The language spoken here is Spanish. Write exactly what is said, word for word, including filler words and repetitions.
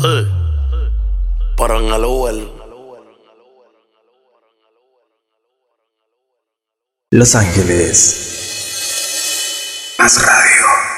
Eh, Pero en el Uber. Los Ángeles. Más radio.